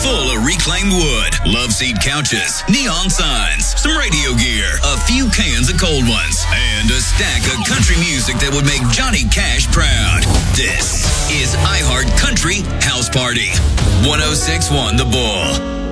full of reclaimed wood, love seat couches, neon signs, some radio gear, a few cans of cold ones, and a stack of country music that would make Johnny Cash proud. This is iHeart Country House Party. 106.1 The Bull.